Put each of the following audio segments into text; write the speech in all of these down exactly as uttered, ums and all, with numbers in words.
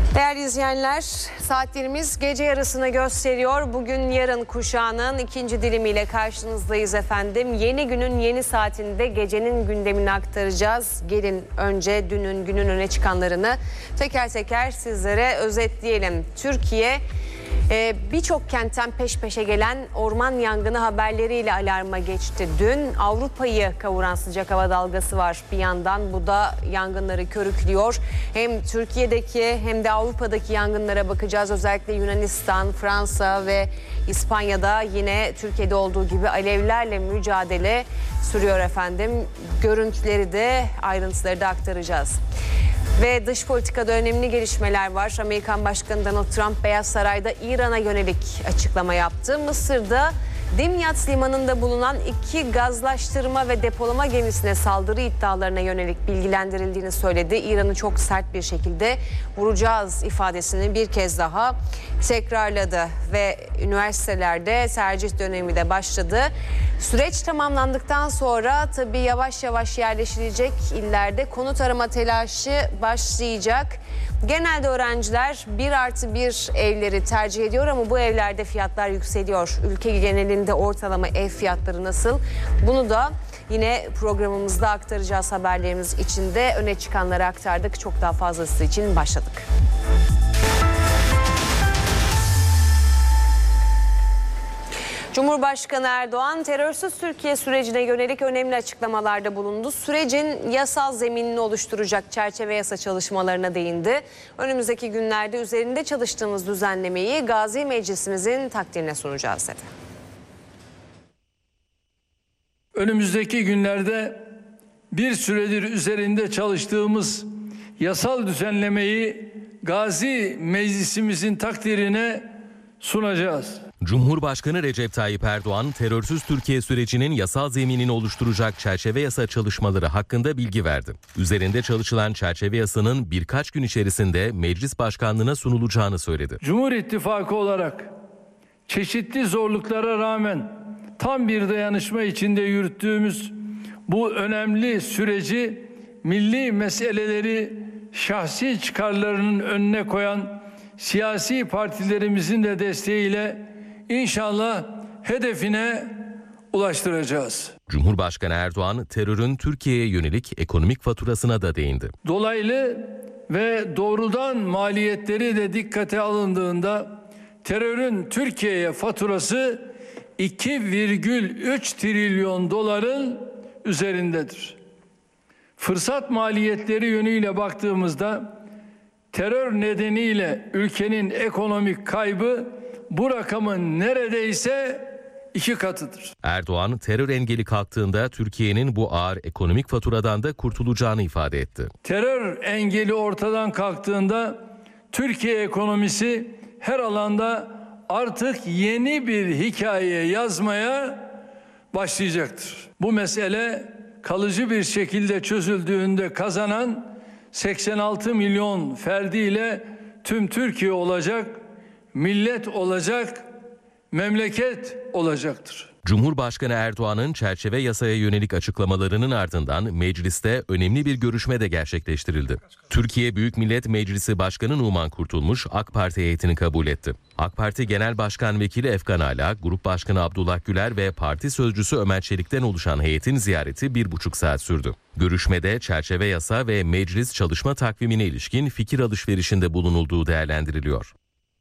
Değerli izleyenler, saatlerimiz gece yarısını gösteriyor. Bugün yarın kuşağının ikinci dilimiyle karşınızdayız efendim. Yeni günün yeni saatinde gecenin gündemini aktaracağız. Gelin önce dünün günün öne çıkanlarını teker teker sizlere özetleyelim. Türkiye Ee, birçok kentten peş peşe gelen orman yangını haberleriyle alarma geçti. Dün Avrupa'yı kavuran sıcak hava dalgası var bir yandan. Bu da yangınları körüklüyor. Hem Türkiye'deki hem de Avrupa'daki yangınlara bakacağız. Özellikle Yunanistan, Fransa ve İspanya'da yine Türkiye'de olduğu gibi alevlerle mücadele sürüyor efendim. Görüntüleri de ayrıntıları da aktaracağız. Ve dış politikada önemli gelişmeler var. Amerikan Başkanı Donald Trump Beyaz Saray'da İran'a yönelik açıklama yaptı. Mısır'da Dimyat limanında bulunan iki gazlaştırma ve depolama gemisine saldırı iddialarına yönelik bilgilendirildiğini söyledi. İran'ı çok sert bir şekilde vuracağız ifadesini bir kez daha tekrarladı ve üniversitelerde tercih dönemi de başladı. Süreç tamamlandıktan sonra tabii yavaş yavaş yerleşilecek illerde konut arama telaşı başlayacak. Genelde öğrenciler bir artı bir evleri tercih ediyor ama bu evlerde fiyatlar yükseliyor. Ülke genelinde ortalama ev fiyatları nasıl? Bunu da yine programımızda aktaracağız, haberlerimiz içinde öne çıkanları aktardık. Çok daha fazlası için başladık. Cumhurbaşkanı Erdoğan terörsüz Türkiye sürecine yönelik önemli açıklamalarda bulundu. Sürecin yasal zeminini oluşturacak çerçeve yasa çalışmalarına değindi. Önümüzdeki günlerde üzerinde çalıştığımız düzenlemeyi Gazi Meclisimizin takdirine sunacağız dedi. Önümüzdeki günlerde bir süredir üzerinde çalıştığımız yasal düzenlemeyi Gazi Meclisimizin takdirine sunacağız. Cumhurbaşkanı Recep Tayyip Erdoğan, terörsüz Türkiye sürecinin yasal zeminini oluşturacak çerçeve yasa çalışmaları hakkında bilgi verdi. Üzerinde çalışılan çerçeve yasanın birkaç gün içerisinde meclis başkanlığına sunulacağını söyledi. Cumhur İttifakı olarak çeşitli zorluklara rağmen tam bir dayanışma içinde yürüttüğümüz bu önemli süreci milli meseleleri şahsi çıkarlarının önüne koyan siyasi partilerimizin de desteğiyle İnşallah hedefine ulaştıracağız. Cumhurbaşkanı Erdoğan terörün Türkiye'ye yönelik ekonomik faturasına da değindi. Dolaylı ve doğrudan maliyetleri de dikkate alındığında terörün Türkiye'ye faturası iki virgül üç trilyon doların üzerindedir. Fırsat maliyetleri yönüyle baktığımızda terör nedeniyle ülkenin ekonomik kaybı bu rakamın neredeyse iki katıdır. Erdoğan terör engeli kalktığında Türkiye'nin bu ağır ekonomik faturadan da kurtulacağını ifade etti. Terör engeli ortadan kalktığında Türkiye ekonomisi her alanda artık yeni bir hikaye yazmaya başlayacaktır. Bu mesele kalıcı bir şekilde çözüldüğünde kazanan seksen altı milyon ferdiyle tüm Türkiye olacak, millet olacak, memleket olacaktır. Cumhurbaşkanı Erdoğan'ın çerçeve yasaya yönelik açıklamalarının ardından mecliste önemli bir görüşme de gerçekleştirildi. Türkiye Büyük Millet Meclisi Başkanı Numan Kurtulmuş AK Parti heyetini kabul etti. AK Parti Genel Başkan Vekili Efkan Ala, Grup Başkanı Abdullah Güler ve Parti Sözcüsü Ömer Çelik'ten oluşan heyetin ziyareti bir buçuk saat sürdü. Görüşmede çerçeve yasa ve meclis çalışma takvimine ilişkin fikir alışverişinde bulunulduğu değerlendiriliyor.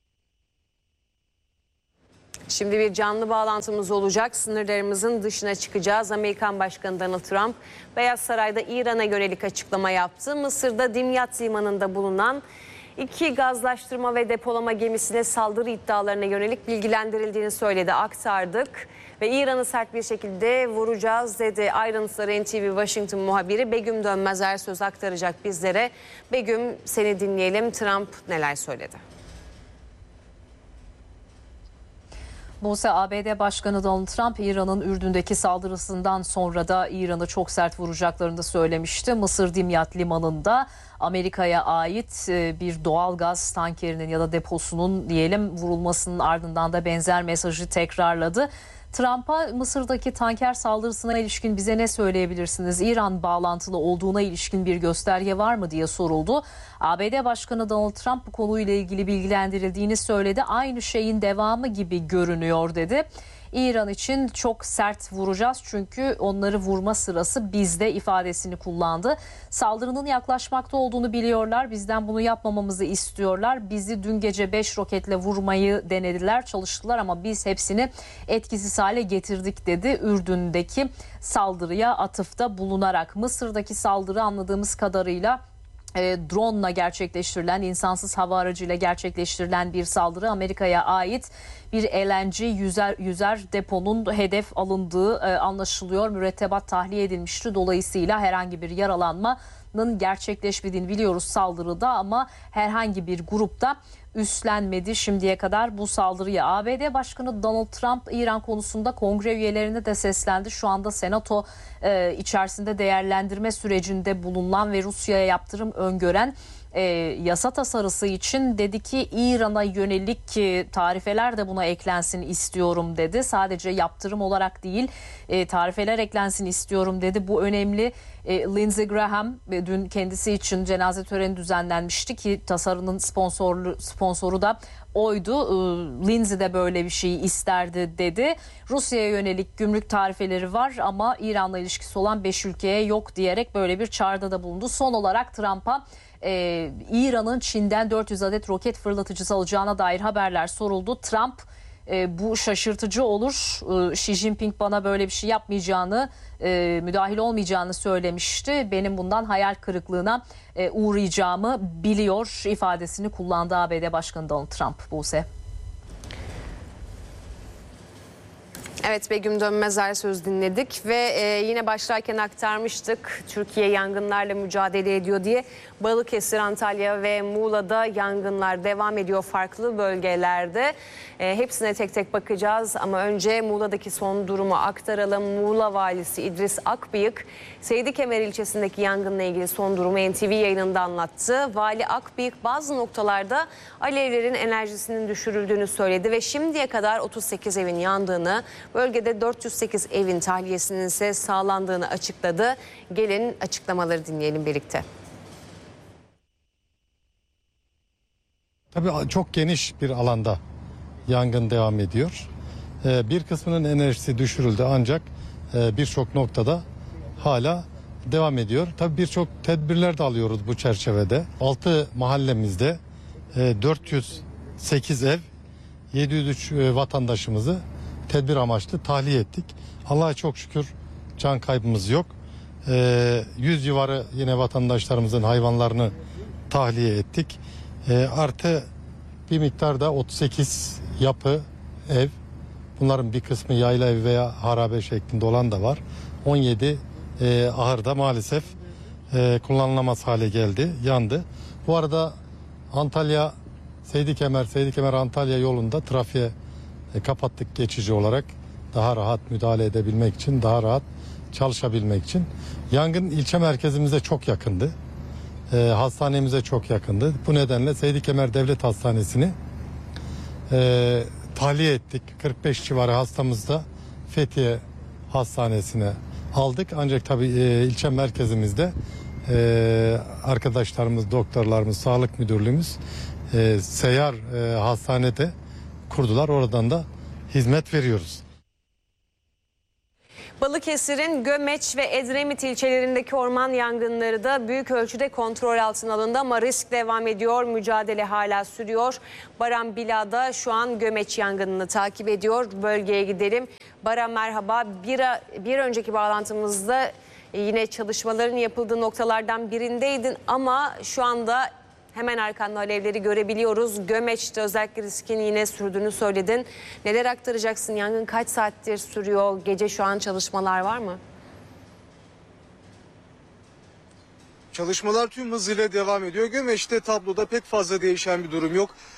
Şimdi bir canlı bağlantımız olacak. Sınırlarımızın dışına çıkacağız. Amerikan Başkanı Donald Trump Beyaz Saray'da İran'a yönelik açıklama yaptı. Mısır'da Dimyat limanında bulunan iki gazlaştırma ve depolama gemisine saldırı iddialarına yönelik bilgilendirildiğini söyledi. Aktardık ve İran'ı sert bir şekilde vuracağız dedi. Ayrıntıları N T V Washington muhabiri Begüm Dönmezer söz aktaracak bizlere. Begüm, seni dinleyelim. Trump neler söyledi? Buse, A B D Başkanı Donald Trump İran'ın Ürdün'deki saldırısından sonra da İran'ı çok sert vuracaklarını da söylemişti. Mısır Dimyat limanında Amerika'ya ait bir doğal gaz tankerinin ya da deposunun diyelim vurulmasının ardından da benzer mesajı tekrarladı. Trump'a Mısır'daki tanker saldırısına ilişkin bize ne söyleyebilirsiniz? İran bağlantılı olduğuna ilişkin bir gösterge var mı diye soruldu. A B D Başkanı Donald Trump bu konuyla ilgili bilgilendirildiğini söyledi. Aynı şeyin devamı gibi görünüyor dedi. İran için çok sert vuracağız çünkü onları vurma sırası bizde ifadesini kullandı. Saldırının yaklaşmakta olduğunu biliyorlar. Bizden bunu yapmamamızı istiyorlar. Bizi dün gece beş roketle vurmayı denediler, çalıştılar ama biz hepsini etkisiz hale getirdik dedi. Ürdün'deki saldırıya atıfta bulunarak. Mısır'daki saldırı anladığımız kadarıyla E, drone ile gerçekleştirilen, insansız hava aracıyla gerçekleştirilen bir saldırı. Amerika'ya ait bir L N G yüzer, yüzer deponun hedef alındığı e, anlaşılıyor. Mürettebat tahliye edilmişti. Dolayısıyla herhangi bir yaralanmanın gerçekleşmediğini biliyoruz saldırıda ama herhangi bir grupta üstlenmedi şimdiye kadar bu saldırıya. A B D Başkanı Donald Trump İran konusunda kongre üyelerine de seslendi. Şu anda senato e, içerisinde değerlendirme sürecinde bulunan ve Rusya'ya yaptırım öngören e, yasa tasarısı için dedi ki İran'a yönelik e, tarifeler de buna eklensin istiyorum dedi. Sadece yaptırım olarak değil e, tarifeler eklensin istiyorum dedi. Bu önemli. E, Lindsey Graham e, dün kendisi için cenaze töreni düzenlenmişti ki tasarının sponsorlu, sponsoru da oydu. E, Lindsey de böyle bir şey isterdi dedi. Rusya'ya yönelik gümrük tarifeleri var ama İran'la ilişkisi olan beş ülkeye yok diyerek böyle bir çağrıda da bulundu. Son olarak Trump'a Ee, İran'ın Çin'den dört yüz adet roket fırlatıcısı alacağına dair haberler soruldu. Trump e, bu şaşırtıcı olur. E, Xi Jinping bana böyle bir şey yapmayacağını, e, müdahil olmayacağını söylemişti. Benim bundan hayal kırıklığına e, uğrayacağımı biliyor ifadesini kullandı A B D Başkanı Donald Trump. Buse. Evet, Begüm Dönmezer söz dinledik ve e, yine başlarken aktarmıştık. Türkiye yangınlarla mücadele ediyor diye. Balıkesir, Antalya ve Muğla'da yangınlar devam ediyor farklı bölgelerde. E, hepsine tek tek bakacağız ama önce Muğla'daki son durumu aktaralım. Muğla Valisi İdris Akbıyık, Seydikemer ilçesindeki yangınla ilgili son durumu N T V yayınında anlattı. Vali Akbıyık bazı noktalarda alevlerin enerjisinin düşürüldüğünü söyledi ve şimdiye kadar otuz sekiz evin yandığını, bölgede dört yüz sekiz evin tahliyesinin ise sağlandığını açıkladı. Gelin açıklamaları dinleyelim birlikte. Tabii çok geniş bir alanda yangın devam ediyor. Ee, bir kısmının enerjisi düşürüldü ancak e, birçok noktada hala devam ediyor. Tabii birçok tedbirler de alıyoruz bu çerçevede. altı mahallemizde e, dört yüz sekiz ev, yedi yüz üç e, vatandaşımızı tedbir amaçlı tahliye ettik. Allah'a çok şükür can kaybımız yok. E, yüz civarı yine vatandaşlarımızın hayvanlarını tahliye ettik. E, artı bir miktarda otuz sekiz yapı ev, bunların bir kısmı yayla ev veya harabe şeklinde olan da var. on yedi e, ahırda maalesef e, kullanılamaz hale geldi, yandı. Bu arada Antalya Seydikemer, Seydikemer Antalya yolunda trafiğe e, kapattık geçici olarak. Daha rahat müdahale edebilmek için, daha rahat çalışabilmek için. Yangın ilçe merkezimize çok yakındı. E, hastanemize çok yakındı. Bu nedenle Seydikemer Devlet Hastanesi'ni e, tahliye ettik. kırk beş civarı hastamızı da Fethiye Hastanesi'ne aldık. Ancak tabii e, ilçe merkezimizde e, arkadaşlarımız, doktorlarımız, sağlık müdürlüğümüz e, seyyar e, hastanede kurdular. Oradan da hizmet veriyoruz. Balıkesir'in Gömeç ve Edremit ilçelerindeki orman yangınları da büyük ölçüde kontrol altına alındı ama risk devam ediyor. Mücadele hala sürüyor. Baran Bila da şu an Gömeç yangınını takip ediyor. Bölgeye gidelim. Baran merhaba. Bir, bir önceki bağlantımızda yine çalışmaların yapıldığı noktalardan birindeydin ama şu anda hemen arkanda alevleri görebiliyoruz. Gömeç'te özellikle riskin yine sürdüğünü söyledin. Neler aktaracaksın? Yangın kaç saattir sürüyor? Gece şu an çalışmalar var mı? Çalışmalar tüm hızıyla devam ediyor. Gömeç'te tabloda pek fazla değişen bir durum yok.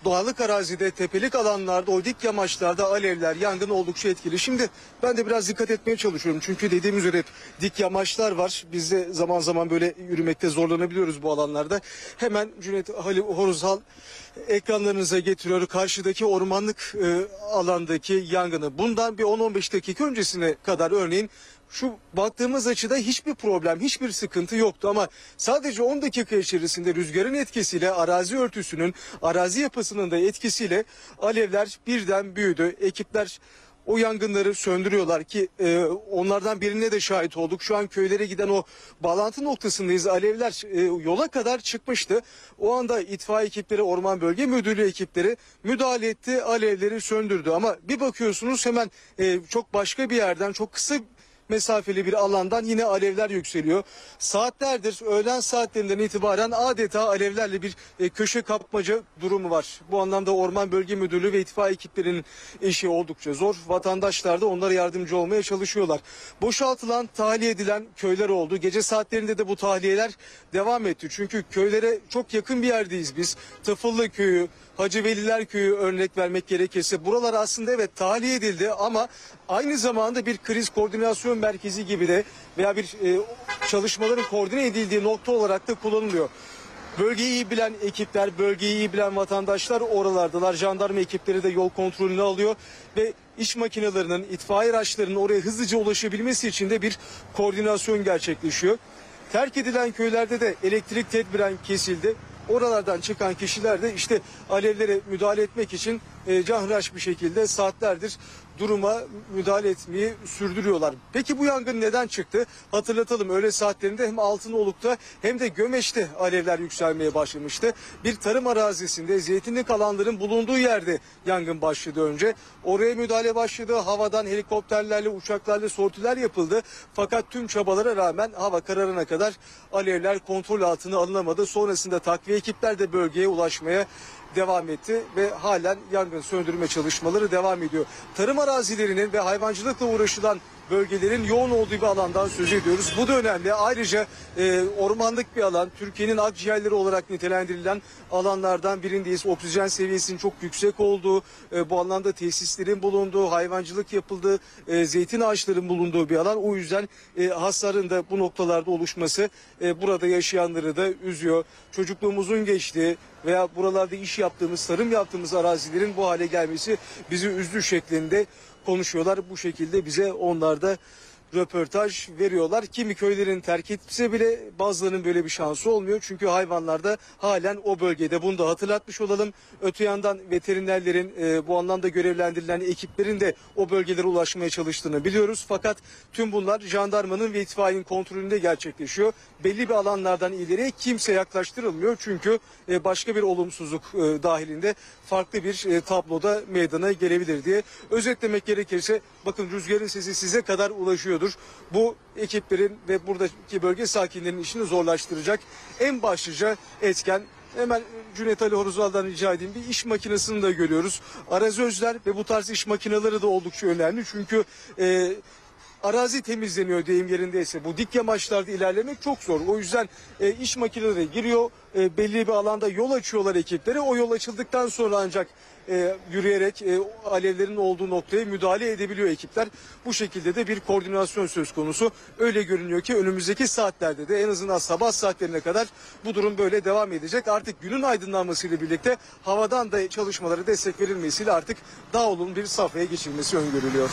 doğallık arazide, tepelik alanlarda, o dik yamaçlarda alevler, yangın oldukça etkili. Şimdi ben de biraz dikkat etmeye çalışıyorum. Çünkü dediğimiz üzere dik yamaçlar var. Biz de zaman zaman böyle yürümekte zorlanabiliyoruz bu alanlarda. Hemen Cüneyt Halil Horuzhal ekranlarınıza getiriyor karşıdaki ormanlık e, alandaki yangını. Bundan bir on on beş dakika öncesine kadar örneğin şu baktığımız açıda hiçbir problem, hiçbir sıkıntı yoktu ama sadece on dakika içerisinde rüzgarın etkisiyle, arazi örtüsünün, arazi yapısının da etkisiyle alevler birden büyüdü. Ekipler o yangınları söndürüyorlar ki e, onlardan birine de şahit olduk. Şu an köylere giden o bağlantı noktasındayız. Alevler e, yola kadar çıkmıştı. O anda itfaiye ekipleri, Orman Bölge Müdürlüğü ekipleri müdahale etti, alevleri söndürdü. Ama bir bakıyorsunuz hemen e, çok başka bir yerden, çok kısa mesafeli bir alandan yine alevler yükseliyor. Saatlerdir, öğlen saatlerinden itibaren adeta alevlerle bir e, köşe kapmaca durumu var. Bu anlamda Orman Bölge Müdürlüğü ve itfaiye ekiplerinin işi oldukça zor. Vatandaşlar da onlara yardımcı olmaya çalışıyorlar. Boşaltılan, tahliye edilen köyler oldu. Gece saatlerinde de bu tahliyeler devam etti. Çünkü köylere çok yakın bir yerdeyiz biz. Tıfıllı Köyü, Hacı Veliler Köyü örnek vermek gerekirse buralar aslında evet tahliye edildi ama aynı zamanda bir kriz koordinasyon merkezi gibi de veya bir e, çalışmaların koordine edildiği nokta olarak da kullanılıyor. Bölgeyi iyi bilen ekipler, bölgeyi iyi bilen vatandaşlar oralardalar. Jandarma ekipleri de yol kontrolünü alıyor ve iş makinelerinin, itfaiye araçlarının oraya hızlıca ulaşabilmesi için de bir koordinasyon gerçekleşiyor. Terk edilen köylerde de elektrik tedbiren kesildi. Oralardan çıkan kişiler de işte alevlere müdahale etmek için e, canhıraş bir şekilde saatlerdir duruma müdahale etmeyi sürdürüyorlar. Peki bu yangın neden çıktı? Hatırlatalım, öğle saatlerinde hem Altınoluk'ta hem de Gömeç'te alevler yükselmeye başlamıştı. Bir tarım arazisinde zeytinlik alanların bulunduğu yerde yangın başladı önce. Oraya müdahale başladı. Havadan helikopterlerle, uçaklarla sortiler yapıldı. Fakat tüm çabalara rağmen hava kararına kadar alevler kontrol altına alınamadı. Sonrasında takviye ekipler de bölgeye ulaşmaya devam etti ve halen yangın söndürme çalışmaları devam ediyor. Tarım arazilerinin ve hayvancılıkla uğraşılan bölgelerin yoğun olduğu bir alandan söz ediyoruz. Bu da önemli. Ayrıca e, ormanlık bir alan, Türkiye'nin akciğerleri olarak nitelendirilen alanlardan birindeyiz. Oksijen seviyesinin çok yüksek olduğu, e, bu alanda tesislerin bulunduğu, hayvancılık yapıldığı, e, zeytin ağaçlarının bulunduğu bir alan. O yüzden e, hasarın da bu noktalarda oluşması e, burada yaşayanları da üzüyor. Çocukluğumuzun geçtiği veya buralarda iş yaptığımız, tarım yaptığımız arazilerin bu hale gelmesi bizi üzdü şeklinde konuşuyorlar. Bu şekilde bize onlar da röportaj veriyorlar. Kimi köylerin terk etse bile bazılarının böyle bir şansı olmuyor. Çünkü hayvanlar da halen o bölgede. Bunu da hatırlatmış olalım. Öte yandan veterinerlerin e, bu anlamda görevlendirilen ekiplerin de o bölgelere ulaşmaya çalıştığını biliyoruz. Fakat tüm bunlar jandarmanın ve itfaiyenin kontrolünde gerçekleşiyor. Belli bir alanlardan ileriye kimse yaklaştırılmıyor. Çünkü e, başka bir olumsuzluk e, dahilinde farklı bir e, tabloda meydana gelebilir diye. Özetlemek gerekirse bakın rüzgarın sesi size kadar ulaşıyordur. Bu ekiplerin ve buradaki bölge sakinlerinin işini zorlaştıracak en başlıca etken. Hemen Cüneyt Ali Horuzal'dan rica edeyim, bir iş makinesini de görüyoruz. Arazözler ve bu tarz iş makineleri de oldukça önemli. Çünkü e, arazi temizleniyor deyim yerindeyse. Bu dik yamaçlarda ilerlemek çok zor. O yüzden e, iş makineleri giriyor. E, belli bir alanda yol açıyorlar ekipleri. O yol açıldıktan sonra ancak e, yürüyerek e, alevlerin olduğu noktaya müdahale edebiliyor ekipler. Bu şekilde de bir koordinasyon söz konusu. Öyle görünüyor ki önümüzdeki saatlerde de en azından sabah saatlerine kadar bu durum böyle devam edecek. Artık günün aydınlanmasıyla birlikte havadan da çalışmalara destek verilmesiyle artık daha olumlu bir safhaya geçilmesi öngörülüyor.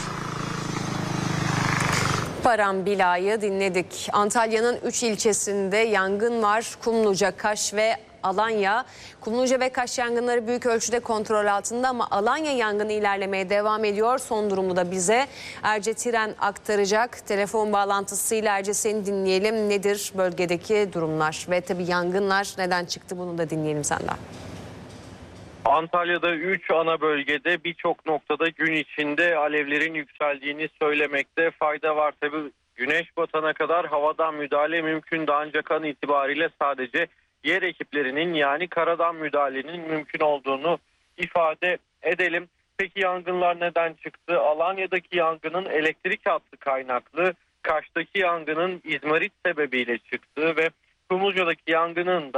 Param Bila'yı dinledik. Antalya'nın üç ilçesinde yangın var. Kumluca, Kaş ve Alanya. Kumluca ve Kaş yangınları büyük ölçüde kontrol altında ama Alanya yangını ilerlemeye devam ediyor. Son durumu da bize Erce Tiren aktaracak. Telefon bağlantısıyla Erce seni dinleyelim. Nedir bölgedeki durumlar ve tabii yangınlar neden çıktı, bunu da dinleyelim senden. Antalya'da üç ana bölgede birçok noktada gün içinde alevlerin yükseldiğini söylemekte fayda var. Tabii güneş batana kadar havadan müdahale mümkündü ancak an itibariyle sadece yer ekiplerinin yani karadan müdahalenin mümkün olduğunu ifade edelim. Peki yangınlar neden çıktı? Alanya'daki yangının elektrik hattı kaynaklı, Kaş'taki yangının izmarit sebebiyle çıktığı ve Kumluca'daki yangının da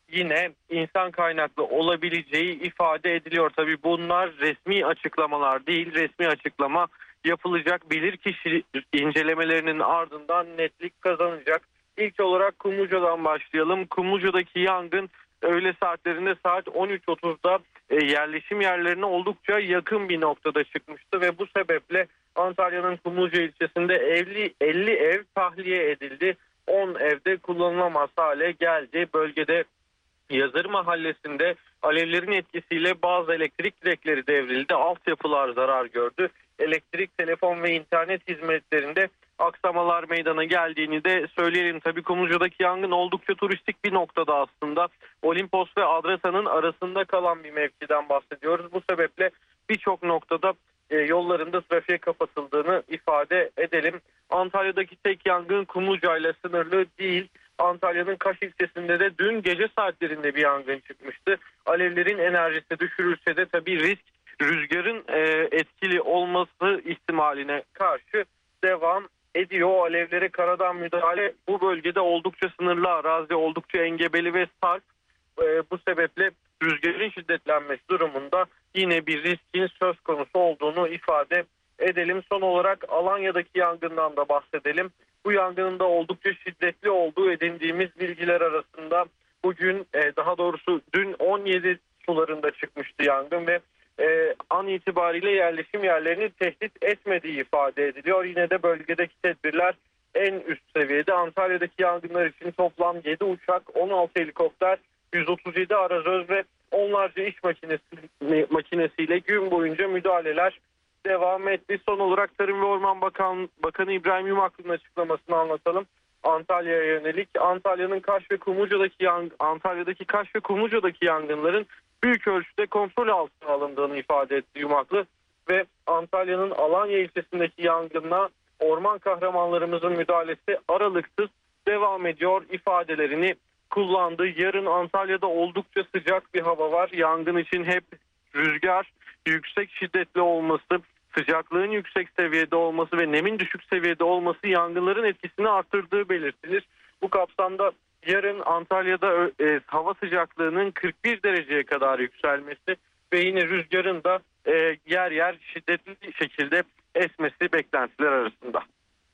yine insan kaynaklı olabileceği ifade ediliyor. Tabii bunlar resmi açıklamalar değil. Resmi açıklama yapılacak, bilirkişi incelemelerinin ardından netlik kazanacak. İlk olarak Kumluca'dan başlayalım. Kumluca'daki yangın öğle saatlerinde saat on üç otuzda e, yerleşim yerlerine oldukça yakın bir noktada çıkmıştı ve bu sebeple Antalya'nın Kumluca ilçesinde elli, elli ev tahliye edildi. on evde kullanılamaz hale geldi. Bölgede Yazır Mahallesi'nde alevlerin etkisiyle bazı elektrik direkleri devrildi. Altyapılar zarar gördü. Elektrik, telefon ve internet hizmetlerinde aksamalar meydana geldiğini de söyleyelim. Tabii Kumluca'daki yangın oldukça turistik bir noktada aslında. Olimpos ve Adrasan'ın arasında kalan bir mevkiden bahsediyoruz. Bu sebeple birçok noktada e, yollarında trafiğe kapatıldığını ifade edelim. Antalya'daki tek yangın Kumluca ile sınırlı değil. Antalya'nın Kaş ilçesinde de dün gece saatlerinde bir yangın çıkmıştı. Alevlerin enerjisi düşürülse de tabii risk rüzgarın e, etkili olması ihtimaline karşı devam ediyor. O alevlere karadan müdahale bu bölgede oldukça sınırlı, arazi oldukça engebeli ve sarp. E, bu sebeple rüzgarın şiddetlenmesi durumunda yine bir riskin söz konusu olduğunu ifade edelim. Son olarak Alanya'daki yangından da bahsedelim. Bu yangının da oldukça şiddetli olduğu edindiğimiz bilgiler arasında bugün e, daha doğrusu dün on yedi sularında çıkmıştı yangın ve e, an itibariyle yerleşim yerlerini tehdit etmediği ifade ediliyor. Yine de bölgedeki tedbirler en üst seviyede. Antalya'daki yangınlar için toplam yedi uçak, on altı helikopter, yüz otuz yedi arazöz ve onlarca iş makinesi, makinesiyle gün boyunca müdahaleler devam etti. Son olarak Tarım ve Orman Bakan, Bakanı İbrahim Yumaklı'nın açıklamasını anlatalım. Antalya'ya yönelik Antalya'nın Kaş ve Kumluca'daki yang, Antalya'daki Kaş ve Kumluca'daki yangınların büyük ölçüde kontrol altına alındığını ifade etti Yumaklı ve Antalya'nın Alanya ilçesindeki yangına orman kahramanlarımızın müdahalesi aralıksız devam ediyor ifadelerini kullandı. Yarın Antalya'da oldukça sıcak bir hava var. Yangın için hep rüzgar yüksek şiddetli olması, sıcaklığın yüksek seviyede olması ve nemin düşük seviyede olması yangınların etkisini arttırdığı belirtilir. Bu kapsamda yarın Antalya'da e, hava sıcaklığının kırk bir dereceye kadar yükselmesi ve yine rüzgarın da e, yer yer şiddetli şekilde esmesi beklentiler arasında.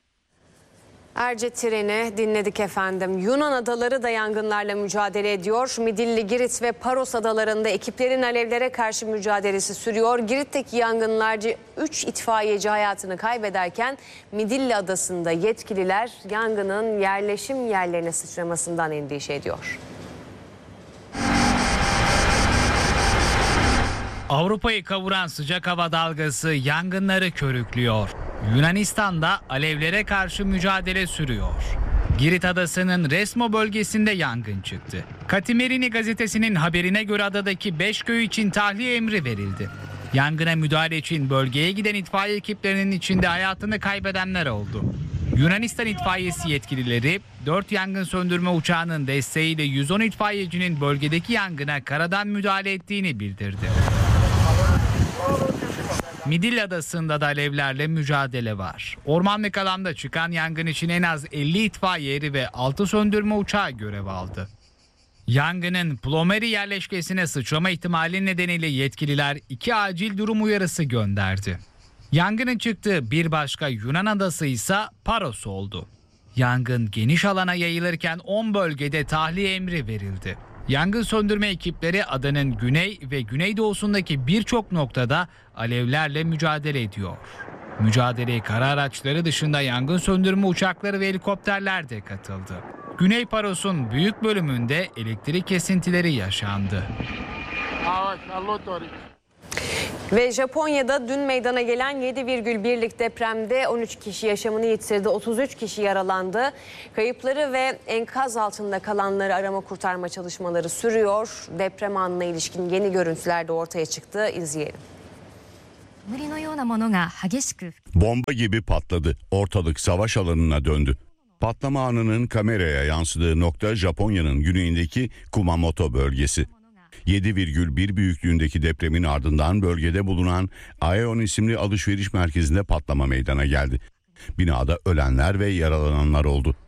Erce treni dinledik efendim. Yunan adaları da yangınlarla mücadele ediyor. Midilli, Girit ve Paros adalarında ekiplerin alevlere karşı mücadelesi sürüyor. Girit'teki yangınlarca üç itfaiyeci hayatını kaybederken Midilli adasında yetkililer yangının yerleşim yerlerine sıçramasından endişe ediyor. Avrupa'yı kavuran sıcak hava dalgası yangınları körüklüyor. Yunanistan'da alevlere karşı mücadele sürüyor. Girit adasının Resmo bölgesinde yangın çıktı. Katimerini gazetesinin haberine göre adadaki beş köy için tahliye emri verildi. Yangına müdahale için bölgeye giden itfaiye ekiplerinin içinde hayatını kaybedenler oldu. Yunanistan itfaiyesi yetkilileri dört yangın söndürme uçağının desteğiyle yüz on itfaiyecinin bölgedeki yangına karadan müdahale ettiğini bildirdi. Midilli Adası'nda da alevlerle mücadele var. Ormanlık alanda çıkan yangın için en az elli itfaiye eri ve altı söndürme uçağı görev aldı. Yangının Plomeri yerleşkesine sıçrama ihtimali nedeniyle yetkililer iki acil durum uyarısı gönderdi. Yangının çıktığı bir başka Yunan adası ise Paros oldu. Yangın geniş alana yayılırken on bölgede tahliye emri verildi. Yangın söndürme ekipleri adanın güney ve güneydoğusundaki birçok noktada alevlerle mücadele ediyor. Mücadeleye kara araçları dışında yangın söndürme uçakları ve helikopterler de katıldı. Güney Paros'un büyük bölümünde elektrik kesintileri yaşandı. Ve Japonya'da dün meydana gelen yedi virgül birlik depremde on üç kişi yaşamını yitirdi, otuz üç kişi yaralandı. Kayıpları ve enkaz altında kalanları arama kurtarma çalışmaları sürüyor. Deprem anına ilişkin yeni görüntüler de ortaya çıktı. İzleyelim. Bomba gibi patladı. Ortalık savaş alanına döndü. Patlama anının kameraya yansıdığı nokta Japonya'nın güneyindeki Kumamoto bölgesi. yedi virgül bir büyüklüğündeki depremin ardından bölgede bulunan Aeon isimli alışveriş merkezinde patlama meydana geldi. Binada ölenler ve yaralananlar oldu.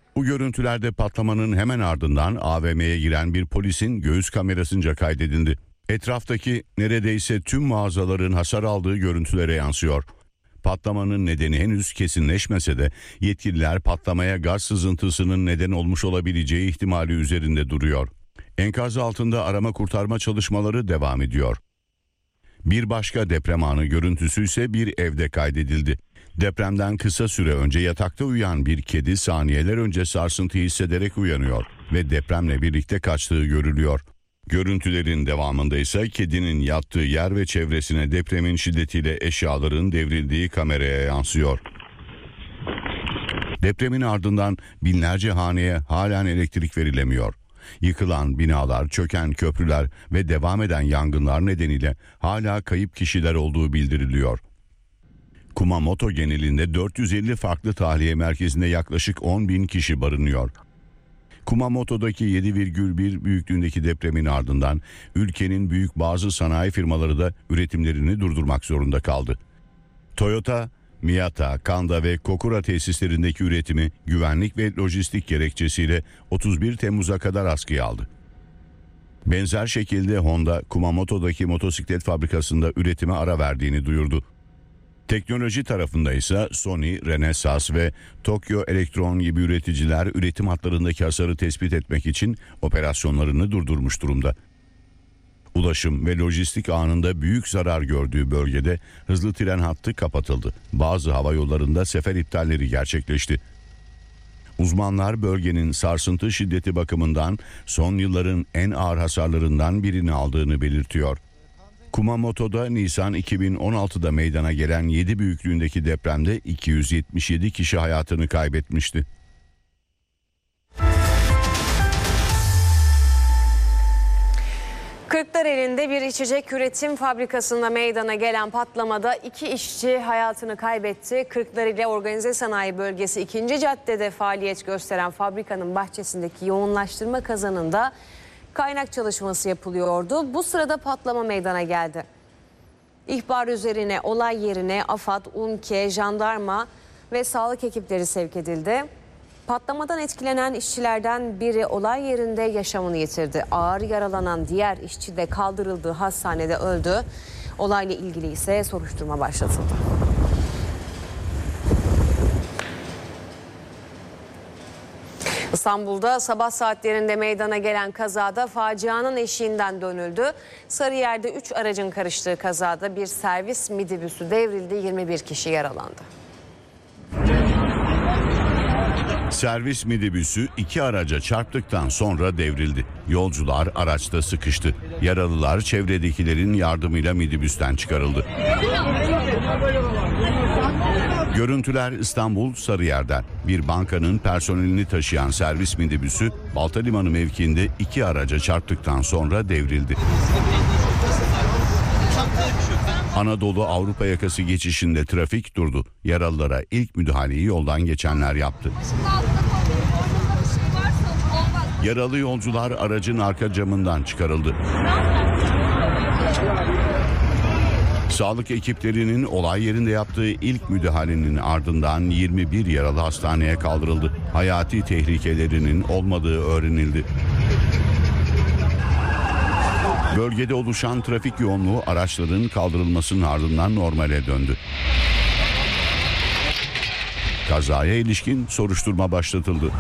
Bu görüntülerde patlamanın hemen ardından A V M'ye giren bir polisin göğüs kamerasınca kaydedildi. Etraftaki neredeyse tüm mağazaların hasar aldığı görüntülere yansıyor. Patlamanın nedeni henüz kesinleşmese de yetkililer patlamaya gaz sızıntısının neden olmuş olabileceği ihtimali üzerinde duruyor. Enkaz altında arama kurtarma çalışmaları devam ediyor. Bir başka deprem anı görüntüsü ise bir evde kaydedildi. Depremden kısa süre önce yatakta uyuyan bir kedi saniyeler önce sarsıntı hissederek uyanıyor ve depremle birlikte kaçtığı görülüyor. Görüntülerin devamında ise kedinin yattığı yer ve çevresine depremin şiddetiyle eşyaların devrildiği kameraya yansıyor. Depremin ardından binlerce haneye halen elektrik verilemiyor. Yıkılan binalar, çöken köprüler ve devam eden yangınlar nedeniyle hala kayıp kişiler olduğu bildiriliyor. Kumamoto genelinde dört yüz elli farklı tahliye merkezinde yaklaşık on bin kişi barınıyor. Kumamoto'daki yedi virgül bir büyüklüğündeki depremin ardından ülkenin büyük bazı sanayi firmaları da üretimlerini durdurmak zorunda kaldı. Toyota, Miyata, Kanda ve Kokura tesislerindeki üretimi güvenlik ve lojistik gerekçesiyle otuz bir Temmuz'a kadar askıya aldı. Benzer şekilde Honda, Kumamoto'daki motosiklet fabrikasında üretime ara verdiğini duyurdu. Teknoloji tarafında ise Sony, Renesas ve Tokyo Elektron gibi üreticiler üretim hatlarındaki hasarı tespit etmek için operasyonlarını durdurmuş durumda. Ulaşım ve lojistik anında büyük zarar gördüğü bölgede hızlı tren hattı kapatıldı. Bazı havayollarında sefer iptalleri gerçekleşti. Uzmanlar bölgenin sarsıntı şiddeti bakımından son yılların en ağır hasarlarından birini aldığını belirtiyor. Kumamoto'da Nisan iki bin on altıda meydana gelen yedi büyüklüğündeki depremde iki yüz yetmiş yedi kişi hayatını kaybetmişti. Kırklareli'nde bir içecek üretim fabrikasında meydana gelen patlamada iki işçi hayatını kaybetti. Kırklareli Organize Sanayi Bölgesi ikinci caddede faaliyet gösteren fabrikanın bahçesindeki yoğunlaştırma kazanında kaynak çalışması yapılıyordu. Bu sırada patlama meydana geldi. İhbar üzerine olay yerine AFAD, UNKE, jandarma ve sağlık ekipleri sevk edildi. Patlamadan etkilenen işçilerden biri olay yerinde yaşamını yitirdi. Ağır yaralanan diğer işçi de kaldırıldığı hastanede öldü. Olayla ilgili ise soruşturma başlatıldı. İstanbul'da sabah saatlerinde meydana gelen kazada facianın eşiğinden dönüldü. Sarıyer'de üç aracın karıştığı kazada bir servis midibüsü devrildi, yirmi bir kişi yaralandı. Servis midibüsü iki araca çarptıktan sonra devrildi. Yolcular araçta sıkıştı. Yaralılar çevredekilerin yardımıyla midibüsten çıkarıldı. Görüntüler İstanbul Sarıyer'den. Bir bankanın personelini taşıyan servis midibüsü Balta Limanı mevkiinde iki araca çarptıktan sonra devrildi. Anadolu Avrupa yakası geçişinde trafik durdu. Yaralılara ilk müdahaleyi yoldan geçenler yaptı. Yaralı yolcular aracın arka camından çıkarıldı. Sağlık ekiplerinin olay yerinde yaptığı ilk müdahalenin ardından yirmi bir yaralı hastaneye kaldırıldı. Hayati tehlikelerinin olmadığı öğrenildi. Bölgede oluşan trafik yoğunluğu araçların kaldırılmasının ardından normale döndü. Kazaya ilişkin soruşturma başlatıldı.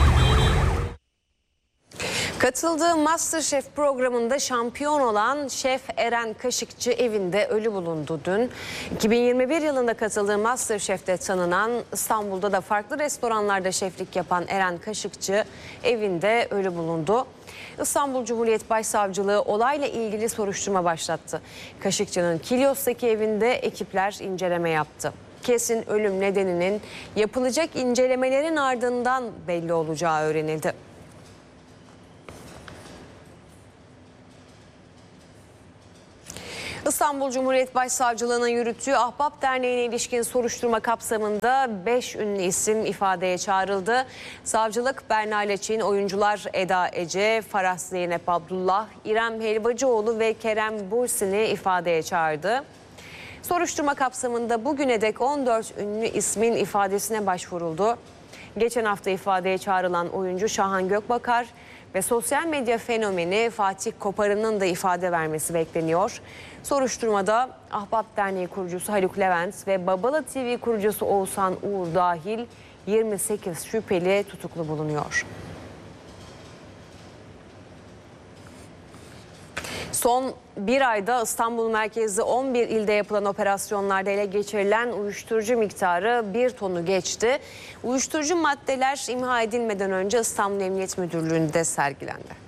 Katıldığı MasterChef programında şampiyon olan şef Eren Kaşıkçı evinde ölü bulundu dün. iki bin yirmi bir yılında katıldığı MasterChef'te tanınan, İstanbul'da da farklı restoranlarda şeflik yapan Eren Kaşıkçı evinde ölü bulundu. İstanbul Cumhuriyet Başsavcılığı olayla ilgili soruşturma başlattı. Kaşıkçı'nın Kilyos'taki evinde ekipler inceleme yaptı. Kesin ölüm nedeninin yapılacak incelemelerin ardından belli olacağı öğrenildi. İstanbul Cumhuriyet Başsavcılığı'nın yürüttüğü Ahbap Derneği'ne ilişkin soruşturma kapsamında beş ünlü isim ifadeye çağrıldı. Savcılık Berna Leçin, oyuncular Eda Ece, Farah Zeynep Abdullah, İrem Helvacıoğlu ve Kerem Bursin'i ifadeye çağırdı. Soruşturma kapsamında bugüne dek on dört ünlü ismin ifadesine başvuruldu. Geçen hafta ifadeye çağrılan oyuncu Şahan Gökbakar ve sosyal medya fenomeni Fatih Koparı'nın da ifade vermesi bekleniyor. Soruşturmada Ahbap Derneği kurucusu Haluk Levent ve Babala T V kurucusu Oğuzhan Uğur dahil yirmi sekiz şüpheli tutuklu bulunuyor. Son bir ayda İstanbul merkezli on bir ilde yapılan operasyonlarda ele geçirilen uyuşturucu miktarı bir tonu geçti. Uyuşturucu maddeler imha edilmeden önce İstanbul Emniyet Müdürlüğü'nde sergilendi.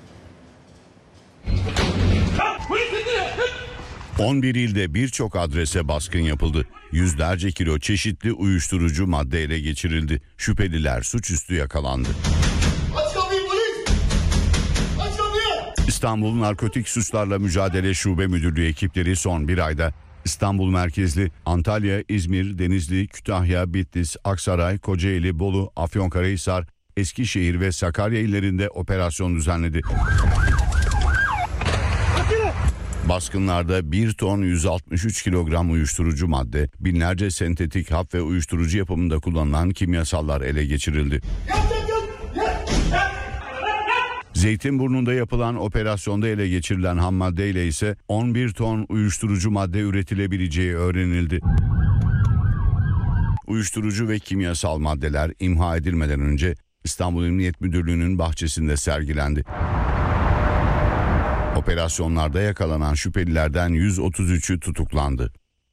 on bir ilde birçok adrese baskın yapıldı. Yüzlerce kilo çeşitli uyuşturucu madde ele geçirildi. Şüpheliler suçüstü yakalandı. İstanbul Narkotik Suçlarla Mücadele Şube Müdürlüğü ekipleri son bir ayda İstanbul merkezli Antalya, İzmir, Denizli, Kütahya, Bitlis, Aksaray, Kocaeli, Bolu, Afyonkarahisar, Eskişehir ve Sakarya illerinde operasyon düzenledi. Baskınlarda bir ton yüz altmış üç kilogram uyuşturucu madde, binlerce sentetik hap ve uyuşturucu yapımında kullanılan kimyasallar ele geçirildi. Zeytinburnu'nda yapılan operasyonda ele geçirilen ham madde ile ise on bir ton uyuşturucu madde üretilebileceği öğrenildi. Uyuşturucu ve kimyasal maddeler imha edilmeden önce İstanbul Emniyet Müdürlüğü'nün bahçesinde sergilendi. Operasyonlarda yakalanan şüphelilerden yüz otuz üçü tutuklandı.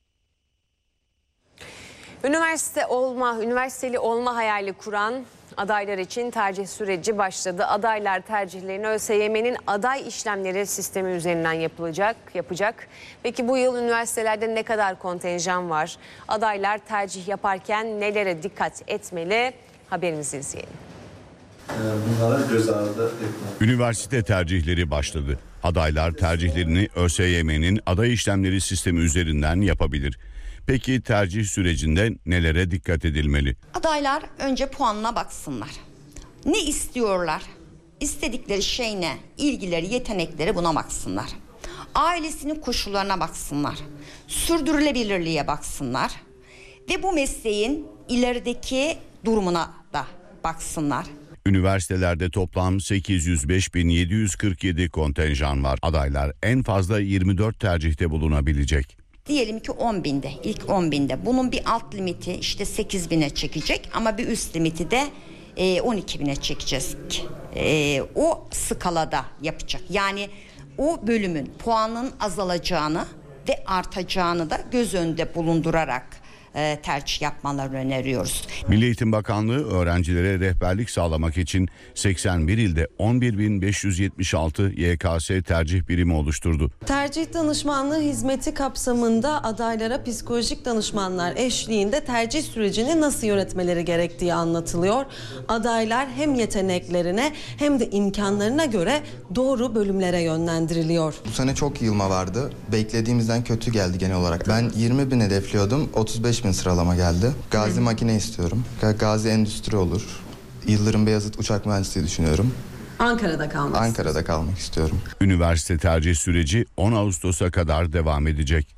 Üniversite olma, üniversiteli olma hayali kuran adaylar için tercih süreci başladı. Adaylar tercihlerini ÖSYM'nin aday işlemleri sistemi üzerinden yapılacak, yapacak. Peki bu yıl üniversitelerde ne kadar kontenjan var? Adaylar tercih yaparken nelere dikkat etmeli? Haberimizi izleyelim. Bunlara göz ardı etmek. Üniversite tercihleri başladı. Adaylar tercihlerini ÖSYM'nin aday işlemleri sistemi üzerinden yapabilir. Peki tercih sürecinde nelere dikkat edilmeli? Adaylar önce puanına baksınlar. Ne istiyorlar? İstedikleri şey ne? İlgileri, yetenekleri, buna baksınlar. Ailesinin koşullarına baksınlar. Sürdürülebilirliğe baksınlar. Ve bu mesleğin ilerideki durumuna da baksınlar. Üniversitelerde toplam sekiz yüz beş bin yedi yüz kırk yedi kontenjan var. Adaylar en fazla yirmi dört tercihte bulunabilecek. Diyelim ki on binde, ilk on binde. Bunun bir alt limiti işte sekiz bine çekecek ama bir üst limiti de on iki bine çekeceğiz. E, o skalada yapacak. Yani o bölümün puanın azalacağını ve artacağını da göz önünde bulundurarak e, tercih yapmalarını öneriyoruz. Milli Eğitim Bakanlığı öğrencilere rehberlik sağlamak için seksen bir ilde on bir bin beş yüz yetmiş altı Y K S tercih birimi oluşturdu. Tercih danışmanlığı hizmeti kapsamında adaylara psikolojik danışmanlar eşliğinde tercih sürecini nasıl yönetmeleri gerektiği anlatılıyor. Adaylar hem yeteneklerine hem de imkanlarına göre doğru bölümlere yönlendiriliyor. Bu sene çok yığılma vardı. Beklediğimizden kötü geldi genel olarak. Ben yirmi bin hedefliyordum. otuz beş bin sıralama geldi. Gazi Hı. makine istiyorum. Gazi endüstri olur. Yıldırım Beyazıt uçak mühendisliği düşünüyorum. Ankara'da kalmak Ankara'da kalmak istiyorum. Üniversite tercih süreci on Ağustos'a kadar devam edecek.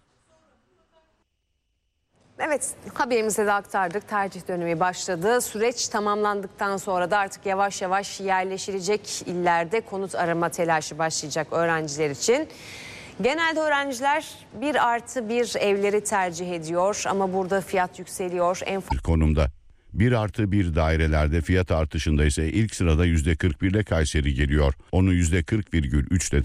Evet, haberimizde de aktardık. Tercih dönemi başladı. Süreç tamamlandıktan sonra da artık yavaş yavaş yerleşilecek illerde konut arama telaşı başlayacak öğrenciler için. Genelde öğrenciler bir artı bir evleri tercih ediyor ama burada fiyat yükseliyor. En konumda bir artı bir dairelerde fiyat artışında ise ilk sırada yüzde kırk bir ile Kayseri geliyor. Onu yüzde kırk virgül üç ile